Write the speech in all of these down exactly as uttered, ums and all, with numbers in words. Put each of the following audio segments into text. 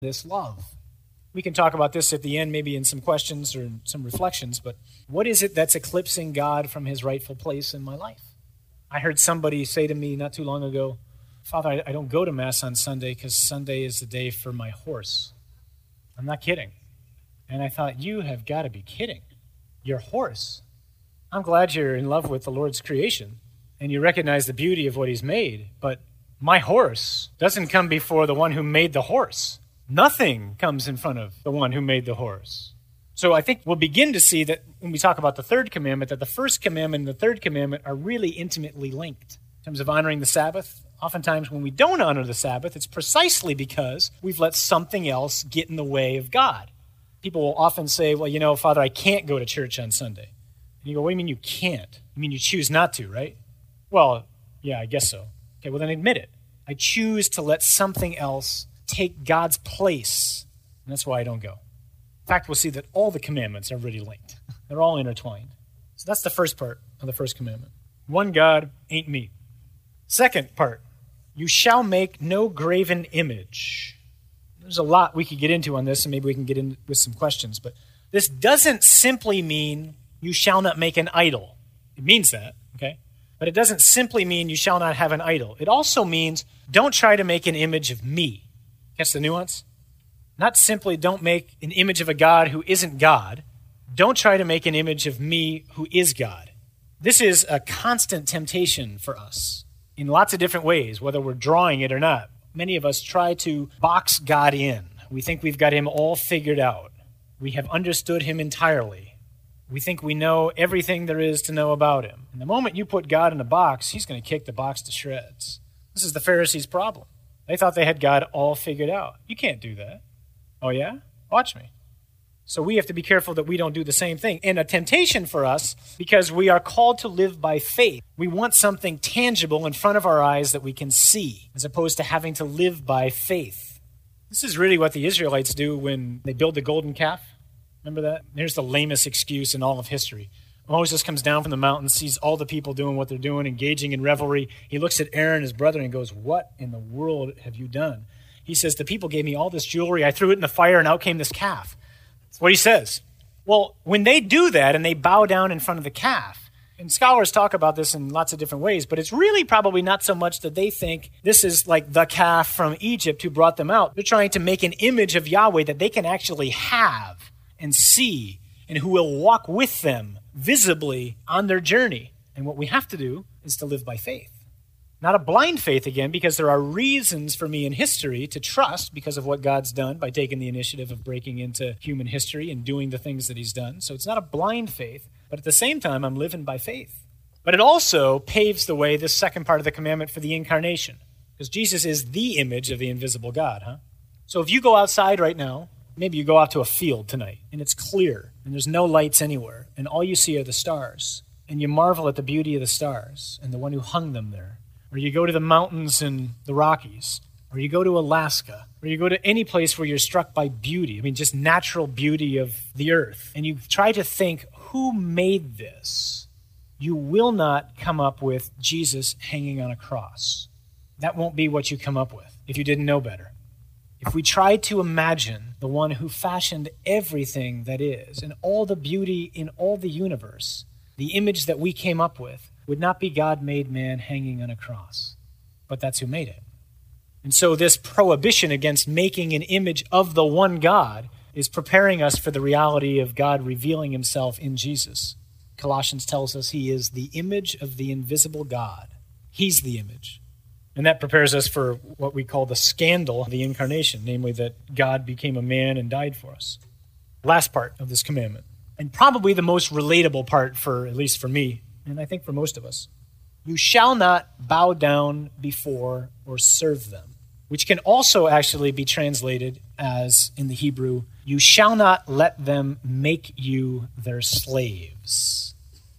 this love. We can talk about this at the end, maybe in some questions or some reflections, but what is it that's eclipsing God from his rightful place in my life? I heard somebody say to me not too long ago, Father, I, I don't go to Mass on Sunday because Sunday is the day for my horse. I'm not kidding. And I thought, you have got to be kidding. Your horse. I'm glad you're in love with the Lord's creation and you recognize the beauty of what he's made, but my horse doesn't come before the one who made the horse. Nothing comes in front of the one who made the horse. So I think we'll begin to see that when we talk about the third commandment, that the first commandment and the third commandment are really intimately linked in terms of honoring the Sabbath. Oftentimes when we don't honor the Sabbath, it's precisely because we've let something else get in the way of God. People will often say, well, you know, Father, I can't go to church on Sunday. And you go, what do you mean you can't? You mean you choose not to, right? Well, yeah, I guess so. Okay, well then admit it. I choose to let something else take God's place, and that's why I don't go. In fact, we'll see that all the commandments are really linked. They're all intertwined. So that's the first part of the first commandment. One God ain't me. Second part, you shall make no graven image. There's a lot we could get into on this, and maybe we can get in with some questions, but this doesn't simply mean you shall not make an idol. It means that, okay? But it doesn't simply mean you shall not have an idol. It also means don't try to make an image of me. Catch the nuance? Not simply don't make an image of a God who isn't God. Don't try to make an image of me who is God. This is a constant temptation for us in lots of different ways, whether we're drawing it or not. Many of us try to box God in. We think we've got him all figured out. We have understood him entirely. We think we know everything there is to know about him. And the moment you put God in a box, he's going to kick the box to shreds. This is the Pharisees' problem. They thought they had God all figured out. You can't do that. Oh, yeah? Watch me. So we have to be careful that we don't do the same thing. And a temptation for us, because we are called to live by faith. We want something tangible in front of our eyes that we can see, as opposed to having to live by faith. This is really what the Israelites do when they build the golden calf. Remember that? Here's the lamest excuse in all of history. Moses comes down from the mountain, sees all the people doing what they're doing, engaging in revelry. He looks at Aaron, his brother, and goes, what in the world have you done? He says, the people gave me all this jewelry. I threw it in the fire, and out came this calf. That's what he says. Well, when they do that and they bow down in front of the calf, and scholars talk about this in lots of different ways, but it's really probably not so much that they think this is like the calf from Egypt who brought them out. They're trying to make an image of Yahweh that they can actually have and see and who will walk with them visibly on their journey. And what we have to do is to live by faith. Not a blind faith again, because there are reasons for me in history to trust because of what God's done by taking the initiative of breaking into human history and doing the things that he's done. So it's not a blind faith, but at the same time, I'm living by faith. But it also paves the way, this second part of the commandment, for the incarnation, because Jesus is the image of the invisible God, huh? So if you go outside right now, maybe you go out to a field tonight, and it's clear, and there's no lights anywhere, and all you see are the stars, and you marvel at the beauty of the stars and the one who hung them there. Or you go to the mountains in the Rockies, or you go to Alaska, or you go to any place where you're struck by beauty, I mean, just natural beauty of the earth, and you try to think, who made this? You will not come up with Jesus hanging on a cross. That won't be what you come up with if you didn't know better. If we try to imagine the one who fashioned everything that is, and all the beauty in all the universe, the image that we came up with would not be God made man hanging on a cross, but that's who made it. And so this prohibition against making an image of the one God is preparing us for the reality of God revealing himself in Jesus. Colossians tells us he is the image of the invisible God. He's the image. And that prepares us for what we call the scandal of the incarnation, namely that God became a man and died for us. Last part of this commandment, and probably the most relatable part for, at least for me, and I think for most of us. You shall not bow down before or serve them, which can also actually be translated as, in the Hebrew, you shall not let them make you their slaves.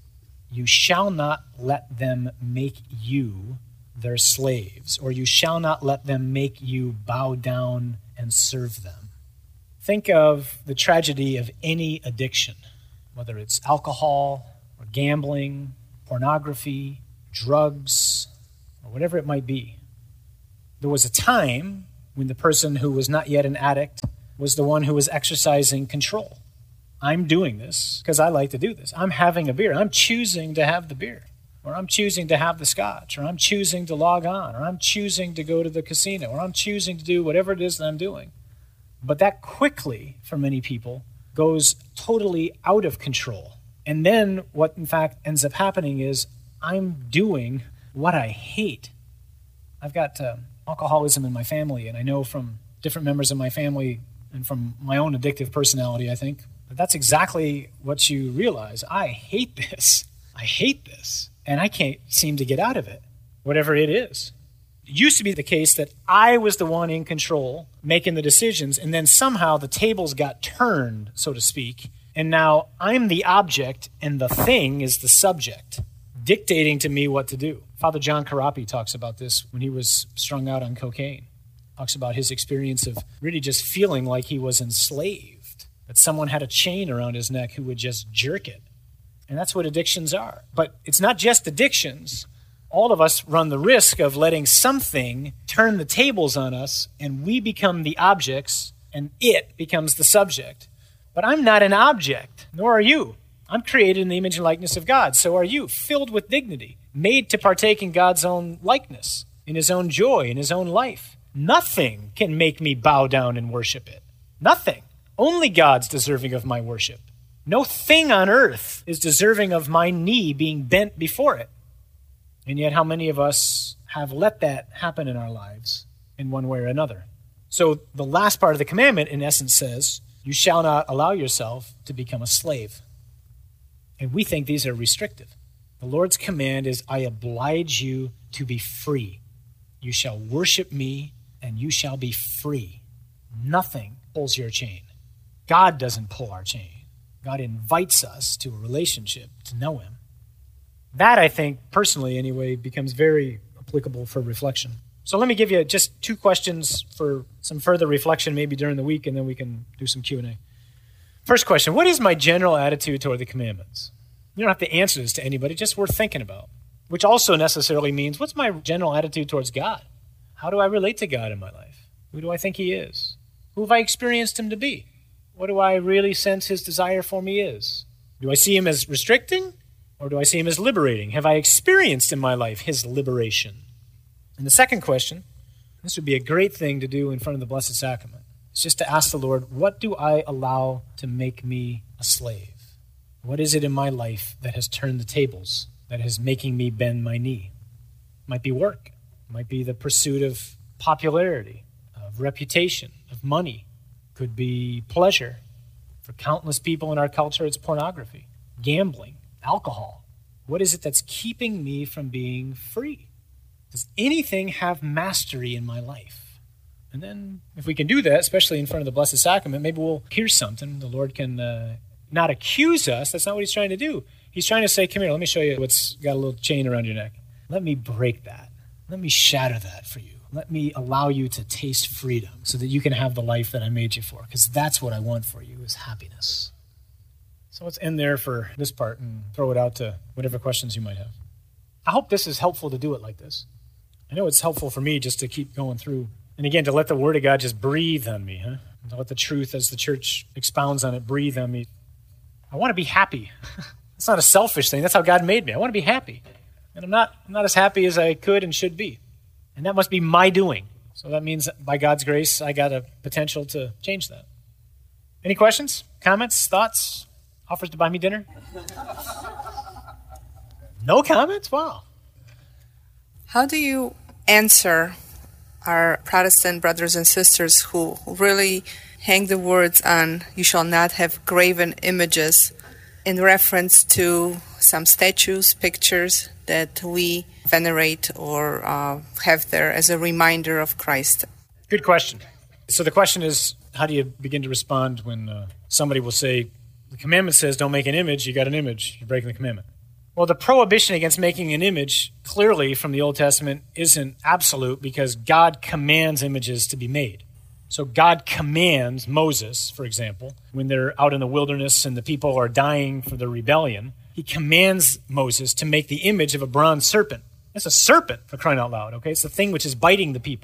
You shall not let them make you their slaves, or you shall not let them make you bow down and serve them. Think of the tragedy of any addiction, whether it's alcohol or gambling, pornography, drugs, or whatever it might be. There was a time when the person who was not yet an addict was the one who was exercising control. I'm doing this because I like to do this. I'm having a beer. I'm choosing to have the beer. Or I'm choosing to have the scotch. Or I'm choosing to log on. Or I'm choosing to go to the casino. Or I'm choosing to do whatever it is that I'm doing. But that quickly, for many people, goes totally out of control. And then what, in fact, ends up happening is I'm doing what I hate. I've got uh, alcoholism in my family, and I know from different members of my family and from my own addictive personality, I think, that that's exactly what you realize. I hate this. I hate this. And I can't seem to get out of it, whatever it is. It used to be the case that I was the one in control, making the decisions, and then somehow the tables got turned, so to speak, and now I'm the object and the thing is the subject, dictating to me what to do. Father John Karapi talks about this when he was strung out on cocaine. Talks about his experience of really just feeling like he was enslaved, that someone had a chain around his neck who would just jerk it. And that's what addictions are. But it's not just addictions. All of us run the risk of letting something turn the tables on us, and we become the objects, and it becomes the subject. But I'm not an object, nor are you. I'm created in the image and likeness of God. So are you, filled with dignity, made to partake in God's own likeness, in his own joy, in his own life. Nothing can make me bow down and worship it. Nothing. Only God's deserving of my worship. No thing on earth is deserving of my knee being bent before it. And yet how many of us have let that happen in our lives in one way or another? So the last part of the commandment, in essence, says, you shall not allow yourself to become a slave. And we think these are restrictive. The Lord's command is, I oblige you to be free. You shall worship me, and you shall be free. Nothing pulls your chain. God doesn't pull our chain. God invites us to a relationship, to know him. That, I think, personally anyway, becomes very applicable for reflection. So let me give you just two questions for some further reflection maybe during the week, and then we can do some Q and A. First question, what is my general attitude toward the commandments? You don't have to answer this to anybody, just worth thinking about. Which also necessarily means, what's my general attitude towards God? How do I relate to God in my life? Who do I think he is? Who have I experienced him to be? What do I really sense his desire for me is? Do I see him as restricting, or do I see him as liberating? Have I experienced in my life his liberation? And the second question, this would be a great thing to do in front of the Blessed Sacrament. It's just to ask the Lord, what do I allow to make me a slave? What is it in my life that has turned the tables, that is making me bend my knee? It might be work. It might be the pursuit of popularity, of reputation, of money. Could be pleasure. For countless people in our culture, it's pornography, gambling, alcohol. What is it that's keeping me from being free? Does anything have mastery in my life? And then if we can do that, especially in front of the Blessed Sacrament, maybe we'll hear something. The Lord can uh, not accuse us. That's not what he's trying to do. He's trying to say, come here, let me show you what's got a little chain around your neck. Let me break that. Let me shatter that for you. Let me allow you to taste freedom so that you can have the life that I made you for, because that's what I want for you is happiness. So let's end there for this part and throw it out to whatever questions you might have. I hope this is helpful to do it like this. I know it's helpful for me just to keep going through. And again, to let the Word of God just breathe on me, huh? And to let the truth, as the church expounds on it, breathe on me. I want to be happy. It's not a selfish thing. That's how God made me. I want to be happy. And I'm not, I'm not as happy as I could and should be. And that must be my doing. So that means that by God's grace, I got a potential to change that. Any questions, comments, thoughts, offers to buy me dinner? No comments? Wow. How do you answer our Protestant brothers and sisters who really hang the words on, you shall not have graven images, in reference to some statues, pictures that we venerate or uh, have there as a reminder of Christ? Good question. So the question is, how do you begin to respond when uh, somebody will say, the commandment says don't make an image, you got an image, you're breaking the commandment. Well, the prohibition against making an image, clearly from the Old Testament, isn't absolute because God commands images to be made. So God commands Moses, for example, when they're out in the wilderness and the people are dying for the rebellion, he commands Moses to make the image of a bronze serpent. It's a serpent, for crying out loud, okay? It's the thing which is biting the people.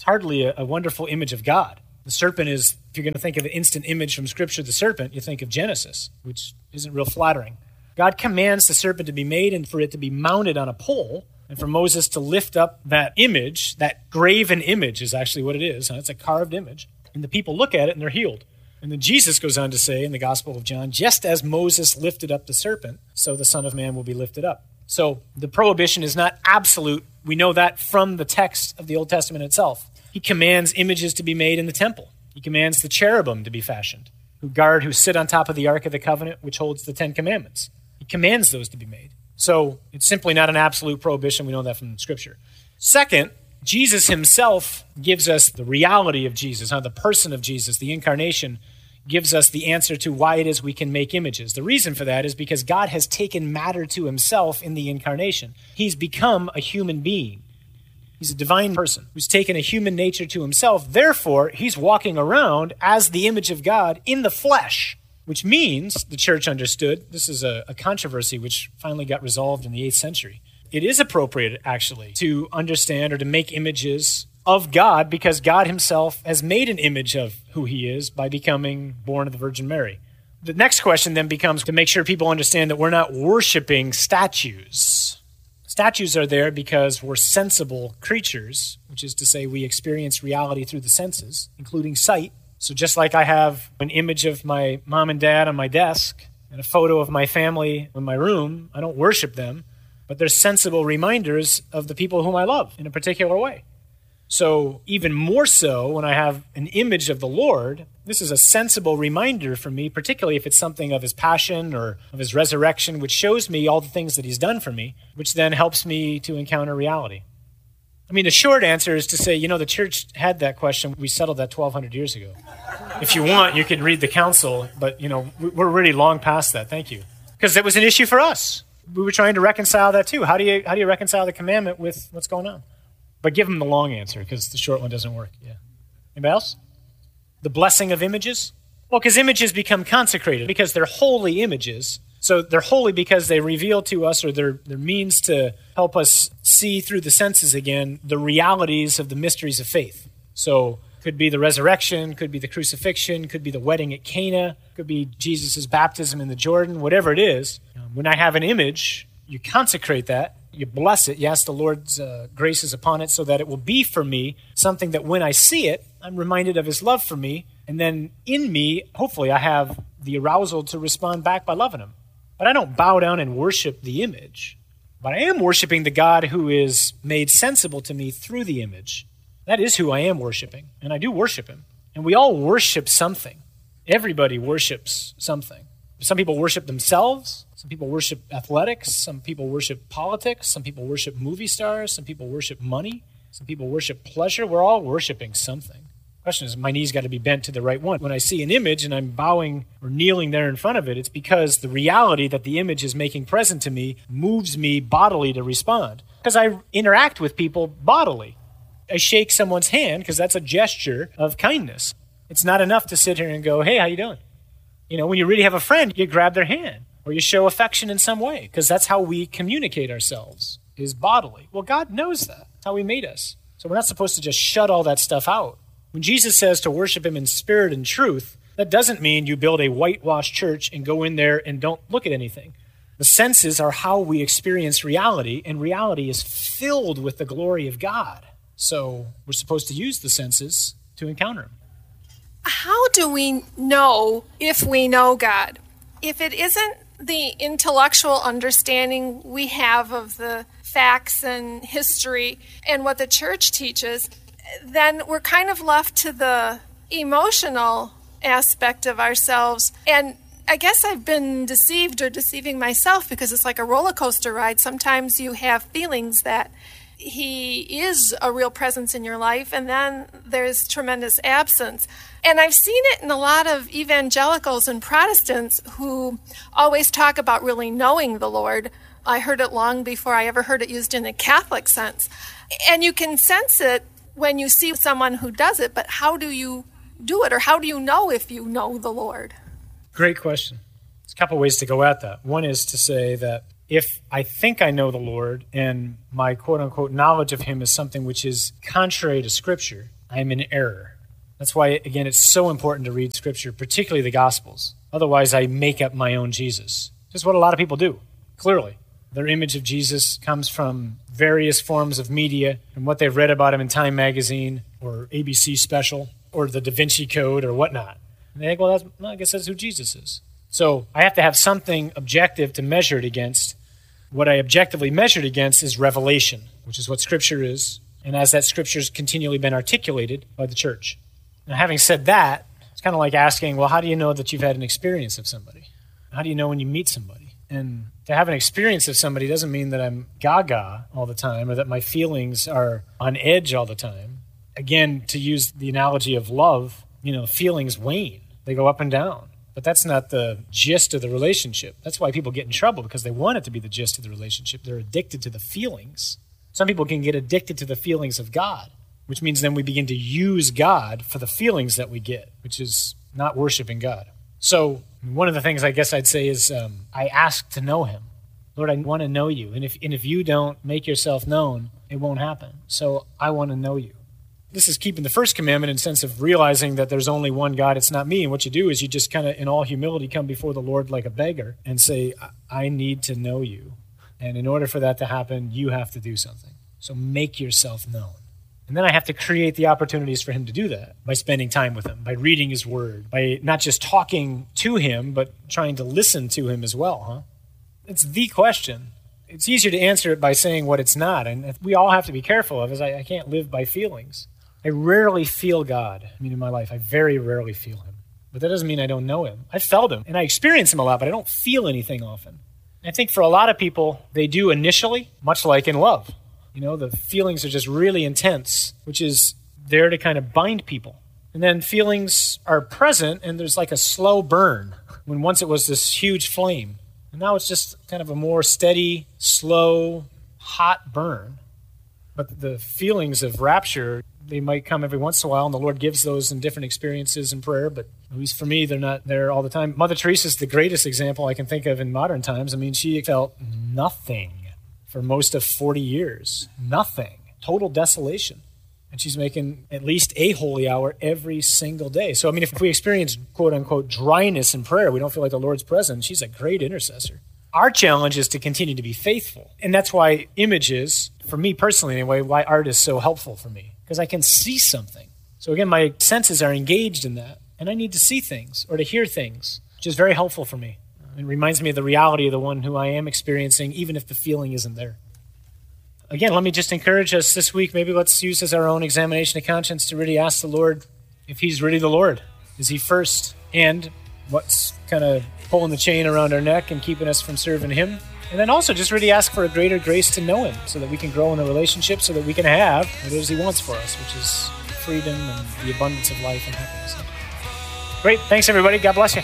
It's hardly a, a wonderful image of God. The serpent is, if you're going to think of an instant image from Scripture, the serpent, you think of Genesis, which isn't real flattering. God commands the serpent to be made and for it to be mounted on a pole, and for Moses to lift up that image, that graven image is actually what it is. It's a carved image. And the people look at it and they're healed. And then Jesus goes on to say in the Gospel of John, just as Moses lifted up the serpent, so the Son of Man will be lifted up. So the prohibition is not absolute. We know that from the text of the Old Testament itself. He commands images to be made in the temple. He commands the cherubim to be fashioned, who guard, who sit on top of the Ark of the Covenant, which holds the Ten Commandments. He commands those to be made. So it's simply not an absolute prohibition. We know that from Scripture. Second, Jesus himself gives us the reality of Jesus, huh? The person of Jesus, the incarnation, gives us the answer to why it is we can make images. The reason for that is because God has taken matter to himself in the incarnation. He's become a human being. He's a divine person who's taken a human nature to himself. Therefore, he's walking around as the image of God in the flesh, which means, the church understood, this is a, a controversy which finally got resolved in the eighth century. It is appropriate, actually, to understand or to make images of God because God himself has made an image of who he is by becoming born of the Virgin Mary. The next question then becomes to make sure people understand that we're not worshiping statues. Statues are there because we're sensible creatures, which is to say we experience reality through the senses, including sight. So just like I have an image of my mom and dad on my desk and a photo of my family in my room, I don't worship them, but they're sensible reminders of the people whom I love in a particular way. So even more so when I have an image of the Lord, this is a sensible reminder for me, particularly if it's something of his passion or of his resurrection, which shows me all the things that he's done for me, which then helps me to encounter reality. I mean, the short answer is to say, you know, the church had that question. We settled that twelve hundred years ago. If you want, you can read the council, but, you know, we're really long past that. Thank you. Because it was an issue for us. We were trying to reconcile that too. How do you how do you reconcile the commandment with what's going on? But give them the long answer because the short one doesn't work. Yeah. Anybody else? The blessing of images? Well, because images become consecrated because they're holy images. So they're holy because they reveal to us, or they're, they're means to help us see through the senses again the realities of the mysteries of faith. So could be the resurrection, could be the crucifixion, could be the wedding at Cana, could be Jesus' baptism in the Jordan, whatever it is. When I have an image, you consecrate that, you bless it, you ask the Lord's uh, graces upon it so that it will be for me something that when I see it, I'm reminded of his love for me, and then in me, hopefully I have the arousal to respond back by loving him. But I don't bow down and worship the image, but I am worshiping the God who is made sensible to me through the image. That is who I am worshiping, and I do worship him. And we all worship something. Everybody worships something. Some people worship themselves. Some people worship athletics. Some people worship politics. Some people worship movie stars. Some people worship money. Some people worship pleasure. We're all worshiping something. The question is, my knees got to be bent to the right one. When I see an image and I'm bowing or kneeling there in front of it, it's because the reality that the image is making present to me moves me bodily to respond. Because I interact with people bodily. I shake someone's hand because that's a gesture of kindness. It's not enough to sit here and go, hey, how you doing? You know, when you really have a friend, you grab their hand or you show affection in some way because that's how we communicate ourselves, is bodily. Well, God knows that. That's how he made us. So we're not supposed to just shut all that stuff out. When Jesus says to worship him in spirit and truth, that doesn't mean you build a whitewashed church and go in there and don't look at anything. The senses are how we experience reality, and reality is filled with the glory of God. So we're supposed to use the senses to encounter him. How do we know if we know God? If it isn't the intellectual understanding we have of the facts and history and what the church teaches, then we're kind of left to the emotional aspect of ourselves. And I guess I've been deceived or deceiving myself because it's like a roller coaster ride. Sometimes you have feelings that he is a real presence in your life, and then there's tremendous absence. And I've seen it in a lot of evangelicals and Protestants who always talk about really knowing the Lord. I heard it long before I ever heard it used in a Catholic sense. And you can sense it when you see someone who does it, but how do you do it, or how do you know if you know the Lord? Great question. There's a couple ways to go at that. One is to say that If I think I know the Lord and my quote-unquote knowledge of him is something which is contrary to Scripture, I'm in error. That's why, again, it's so important to read Scripture, particularly the Gospels. Otherwise, I make up my own Jesus. Just what a lot of people do, clearly. Their image of Jesus comes from various forms of media and what they've read about him in Time magazine or A B C Special or the Da Vinci Code or whatnot. And they think, well, that's, well, I guess that's who Jesus is. So I have to have something objective to measure it against. What I objectively measured against is revelation, which is what Scripture is, and as that Scripture has continually been articulated by the church. Now, having said that, it's kind of like asking, well, how do you know that you've had an experience of somebody? How do you know when you meet somebody? And to have an experience of somebody doesn't mean that I'm gaga all the time or that my feelings are on edge all the time. Again, to use the analogy of love, you know, feelings wane. They go up and down. But that's not the gist of the relationship. That's why people get in trouble, because they want it to be the gist of the relationship. They're addicted to the feelings. Some people can get addicted to the feelings of God, which means then we begin to use God for the feelings that we get, which is not worshiping God. So one of the things I guess I'd say is um, I ask to know him. Lord, I want to know you. And if, and if you don't make yourself known, it won't happen. So I want to know you. This is keeping the first commandment in the sense of realizing that there's only one God, it's not me. And what you do is you just kind of, in all humility, come before the Lord like a beggar and say, I need to know you. And in order for that to happen, you have to do something. So make yourself known. And then I have to create the opportunities for him to do that by spending time with him, by reading his word, by not just talking to him, but trying to listen to him as well, huh? It's the question. It's easier to answer it by saying what it's not. And we all have to be careful of is I, I can't live by feelings. I rarely feel God. I mean, in my life, I very rarely feel him. But that doesn't mean I don't know him. I felt him, and I experience him a lot, but I don't feel anything often. I think for a lot of people, they do initially, much like in love. You know, the feelings are just really intense, which is there to kind of bind people. And then feelings are present, and there's like a slow burn, when once it was this huge flame. And now it's just kind of a more steady, slow, hot burn. But the feelings of rapture, they might come every once in a while, and the Lord gives those in different experiences in prayer, but at least for me, they're not there all the time. Mother Teresa is the greatest example I can think of in modern times. I mean, she felt nothing for most of forty years. Nothing. Total desolation. And she's making at least a holy hour every single day. So, I mean, if we experience, quote-unquote, dryness in prayer, we don't feel like the Lord's present, she's a great intercessor. Our challenge is to continue to be faithful. And that's why images, for me personally anyway, why art is so helpful for me. Because I can see something. So again, my senses are engaged in that. And I need to see things or to hear things, which is very helpful for me. It reminds me of the reality of the one who I am experiencing, even if the feeling isn't there. Again, let me just encourage us this week, maybe let's use as our own examination of conscience to really ask the Lord if he's really the Lord. Is he first? And what's kind of pulling the chain around our neck and keeping us from serving him? And then also just really ask for a greater grace to know him so that we can grow in the relationship, so that we can have what it is he wants for us, which is freedom and the abundance of life and happiness. Great. Thanks, everybody. God bless you.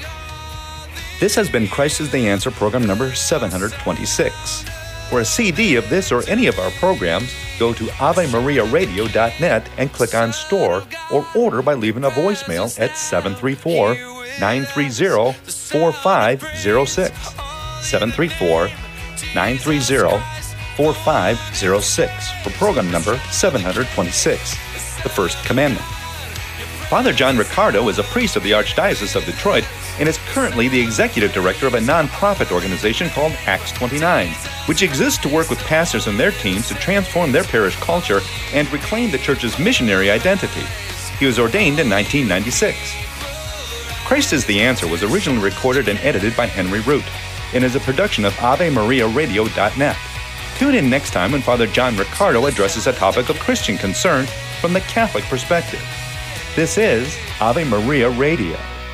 This has been Christ is the Answer, program number seven hundred twenty-six. For a C D of this or any of our programs, go to ave maria radio dot net and click on Store, or order by leaving a voicemail at seven three four, nine three zero, four five zero six. seven three four, nine three zero, four five zero six for program number seven hundred twenty-six, The First Commandment. Father John Riccardo is a priest of the Archdiocese of Detroit and is currently the executive director of a non-profit organization called Acts twenty-nine, which exists to work with pastors and their teams to transform their parish culture and reclaim the church's missionary identity. He was ordained in nineteen ninety-six. Christ is the Answer was originally recorded and edited by Henry Root and is a production of ave maria radio dot net. Tune in next time when Father John Riccardo addresses a topic of Christian concern from the Catholic perspective. This is Ave Maria Radio.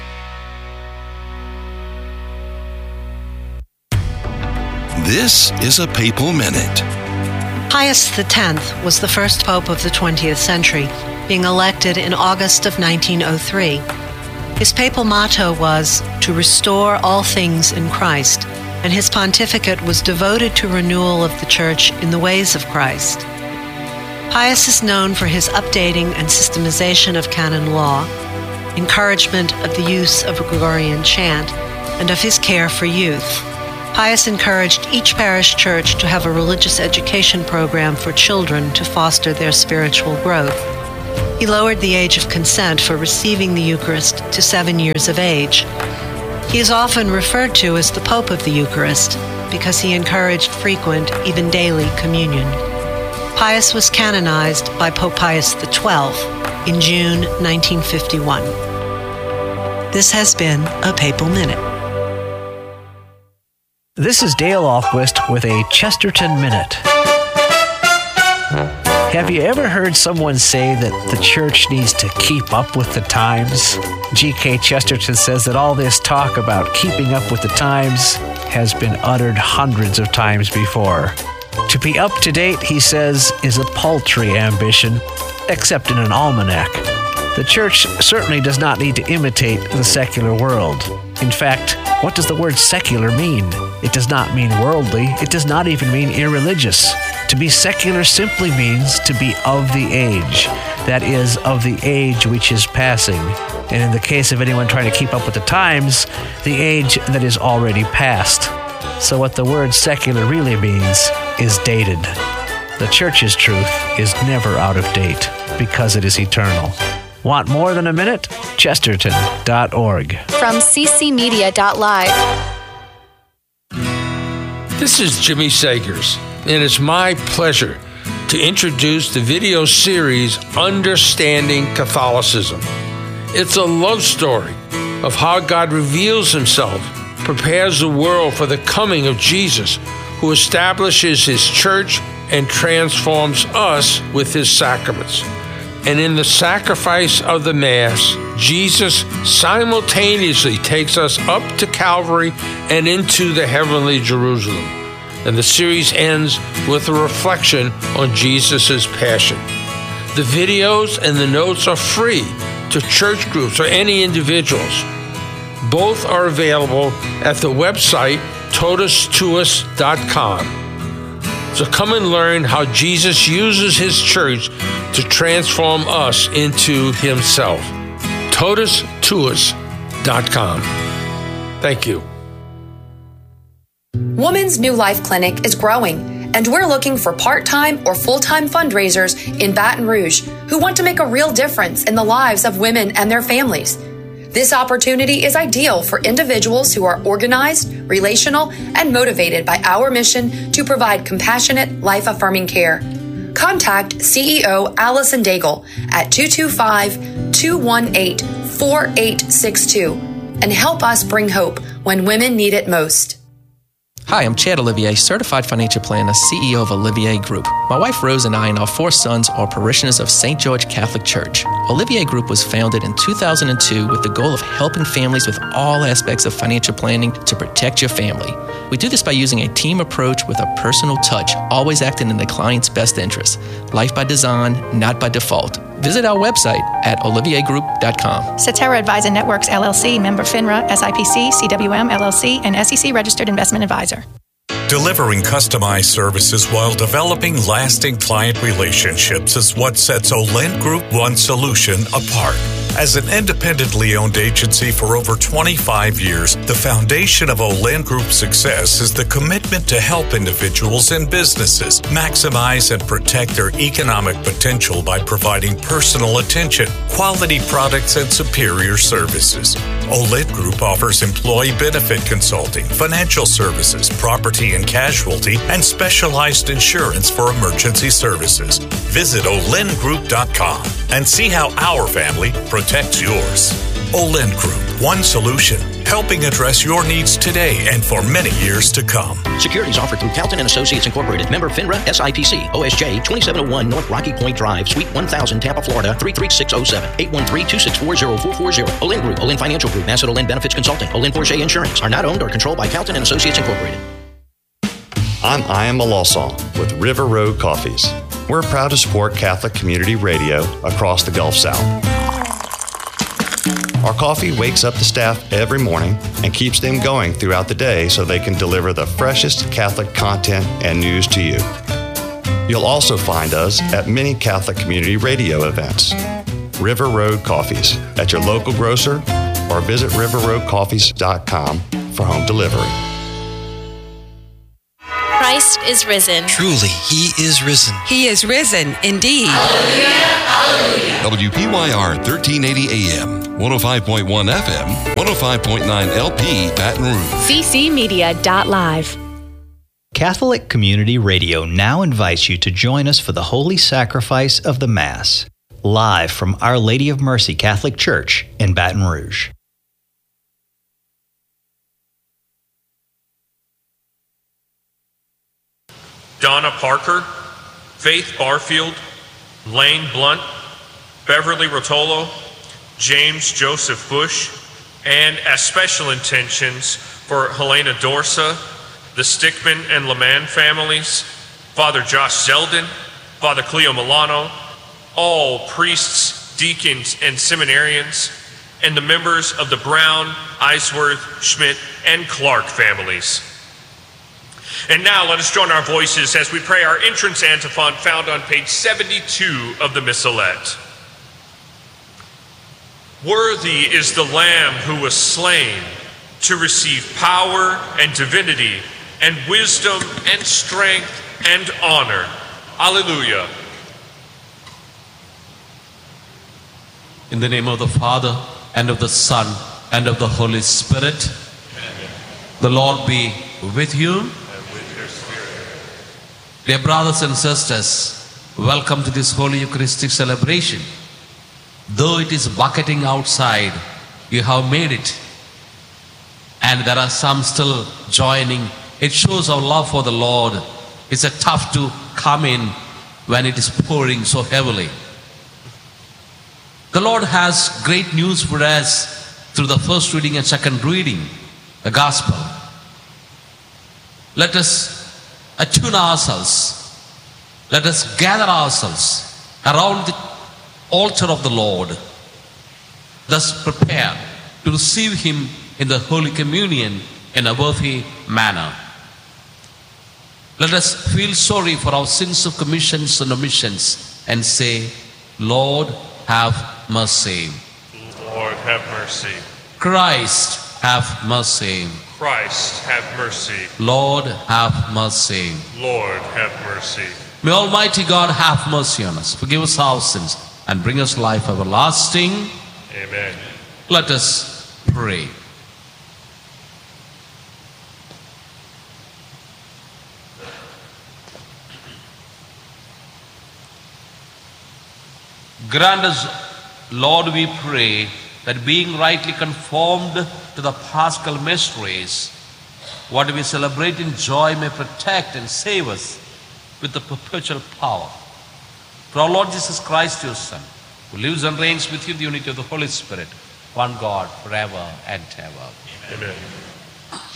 This is a Papal Minute. Pius X was the first pope of the twentieth century, being elected in August of nineteen oh three. His papal motto was, to restore all things in Christ, and his pontificate was devoted to renewal of the Church in the ways of Christ. Pius is known for his updating and systemization of canon law, encouragement of the use of Gregorian chant, and of his care for youth. Pius encouraged each parish church to have a religious education program for children to foster their spiritual growth. He lowered the age of consent for receiving the Eucharist to seven years of age. He is often referred to as the Pope of the Eucharist because he encouraged frequent, even daily, communion. Pius was canonized by Pope Pius the twelfth in June nineteen fifty-one. This has been a Papal Minute. This is Dale Ahlquist with a Chesterton Minute. Have you ever heard someone say that the church needs to keep up with the times? G K Chesterton says that all this talk about keeping up with the times has been uttered hundreds of times before. To be up to date, he says, is a paltry ambition, except in an almanac. The church certainly does not need to imitate the secular world. In fact, what does the word secular mean? It does not mean worldly. It does not even mean irreligious. To be secular simply means to be of the age. That is, of the age which is passing. And in the case of anyone trying to keep up with the times, the age that is already past. So what the word secular really means is dated. The church's truth is never out of date because it is eternal. Want more than a minute? Chesterton dot org. From c c media dot live. This is Jimmy Sagers, and it's my pleasure to introduce the video series Understanding Catholicism. It's a love story of how God reveals himself, prepares the world for the coming of Jesus, who establishes his church and transforms us with his sacraments. And in the sacrifice of the Mass, Jesus simultaneously takes us up to Calvary and into the heavenly Jerusalem. And the series ends with a reflection on Jesus' passion. The videos and the notes are free to church groups or any individuals. Both are available at the website totus tuus dot com. So come and learn how Jesus uses his church to transform us into himself. totus tuus dot com. Thank you. Woman's New Life Clinic is growing, and we're looking for part-time or full-time fundraisers in Baton Rouge who want to make a real difference in the lives of women and their families. This opportunity is ideal for individuals who are organized, relational, and motivated by our mission to provide compassionate, life-affirming care. Contact C E O Allison Daigle at two two five, two one eight, four eight six two and help us bring hope when women need it most. Hi, I'm Chad Olivier, Certified Financial Planner, C E O of Olivier Group. My wife Rose and I and our four sons are parishioners of Saint George Catholic Church. Olivier Group was founded in two thousand two with the goal of helping families with all aspects of financial planning to protect your family. We do this by using a team approach with a personal touch, always acting in the client's best interest. Life by design, not by default. Visit our website at olivier group dot com. Cetera Advisor Networks, L L C, member FINRA, S I P C, C W M, L L C, and S E C registered investment advisor. Delivering customized services while developing lasting client relationships is what sets Olent Group One Solution apart. As an independently owned agency for over twenty-five years, the foundation of Olent Group's success is the commitment to help individuals and businesses maximize and protect their economic potential by providing personal attention, quality products, and superior services. Olent Group offers employee benefit consulting, financial services, property and casualty, and specialized insurance for emergency services. Visit olent group dot com and see how our family protects yours. Olent Group, one solution, helping address your needs today and for many years to come. Securities offered through Calton and Associates Incorporated. Member FINRA, S I P C, O S J, twenty-seven oh one North Rocky Point Drive, Suite one thousand, Tampa, Florida, three three six oh seven, eight one three, two six four, oh four four oh. Olent Group, Olent Financial Group, Massett Olent Benefits Consulting, Olent Porsche Insurance are not owned or controlled by Calton and Associates Incorporated. I'm Ian Malosson with River Road Coffees. We're proud to support Catholic Community Radio across the Gulf South. Our coffee wakes up the staff every morning and keeps them going throughout the day so they can deliver the freshest Catholic content and news to you. You'll also find us at many Catholic Community Radio events. River Road Coffees at your local grocer or visit river road coffees dot com for home delivery. Christ is risen. Truly, He is risen. He is risen indeed. Hallelujah, hallelujah. W P Y R thirteen eighty A M, one oh five point one F M, one oh five point nine L P, Baton Rouge. C C Media dot live. Catholic Community Radio now invites you to join us for the Holy Sacrifice of the Mass, live from Our Lady of Mercy Catholic Church in Baton Rouge. Donna Parker, Faith Barfield, Lane Blunt, Beverly Rotolo, James Joseph Bush, and as special intentions for Helena Dorsa, the Stickman and Leman families, Father Josh Zeldin, Father Cleo Milano, all priests, deacons, and seminarians, and the members of the Brown, Eisworth, Schmidt, and Clark families. And now let us join our voices as we pray our entrance antiphon found on page seventy-two of the Missalette. Worthy is the Lamb who was slain to receive power and divinity and wisdom and strength and honor. Alleluia. In the name of the Father, and of the Son, and of the Holy Spirit. Amen. The Lord be with you. And with your spirit. Dear brothers and sisters, welcome to this Holy Eucharistic celebration. Though it is bucketing outside, you have made it. And there are some still joining. It shows our love for the Lord. It's a tough to come in when it is pouring so heavily. The Lord has great news for us through the first reading and second reading, the Gospel. Let us attune ourselves. Let us gather ourselves around the altar of the Lord. Thus prepare to receive Him in the Holy Communion in a worthy manner. Let us feel sorry for our sins of commissions and omissions and say, Lord, have mercy. Lord, have mercy. Christ, have mercy. Christ, have mercy. Lord, have mercy. Lord, have mercy. May Almighty God have mercy on us, forgive us our sins, and bring us life everlasting. Amen. Let us pray. Grant us, Lord, we pray, that being rightly conformed to the Paschal mysteries, what we celebrate in joy may protect and save us with the perpetual power. For our Lord Jesus Christ, your Son, who lives and reigns with you in the unity of the Holy Spirit, one God, forever and ever. Amen.